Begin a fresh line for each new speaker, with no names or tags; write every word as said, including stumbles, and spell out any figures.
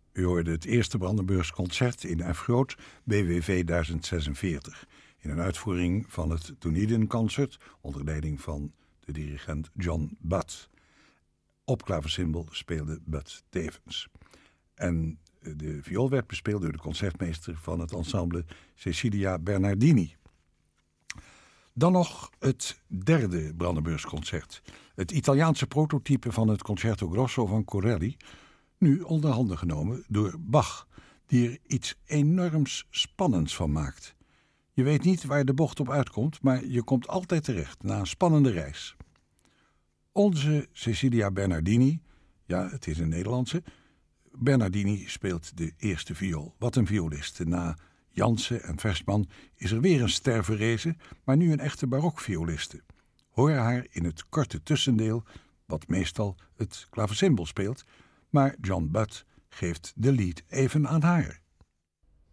U hoorde het eerste Brandenburgs concert in F groot, B W V duizend zesenveertig, in een uitvoering van het Toniden Concert onder leiding van de dirigent John Butt. Op klaversymbol speelde Butt tevens. En de viool werd bespeeld door de concertmeester van het ensemble Cecilia Bernardini. Dan nog het derde Brandenburgs concert. Het Italiaanse prototype van het Concerto Grosso van Corelli, nu onder handen genomen door Bach, die er iets enorms spannends van maakt. Je weet niet waar de bocht op uitkomt, maar je komt altijd terecht na een spannende reis. Onze Cecilia Bernardini, ja, het is een Nederlandse, Bernardini speelt de eerste viool. Wat een violiste. Na Jansen en Versman is er weer een ster verrezen, maar nu een echte barokvioliste. Hoor haar in het korte tussendeel, wat meestal het klaversymbol speelt, maar John Butt geeft de lead even aan haar.